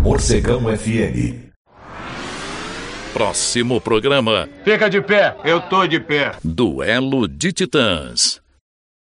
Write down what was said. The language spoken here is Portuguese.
Morcegão FM. Próximo programa. Fica de pé, eu tô de pé. Duelo de Titãs.